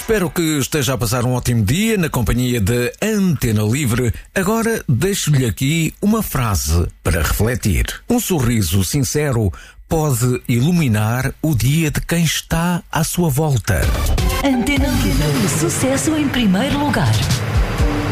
Espero que esteja a passar um ótimo dia na companhia de Antena Livre. Agora deixo-lhe aqui uma frase para refletir. Um sorriso sincero pode iluminar o dia de quem está à sua volta. Antena Livre, sucesso em primeiro lugar.